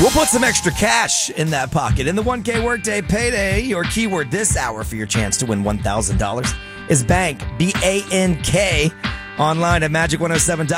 We'll put some extra cash in that pocket. In the 1K Workday Payday, your keyword this hour for your chance to win $1,000 is bank, BANK, online at magic107.com.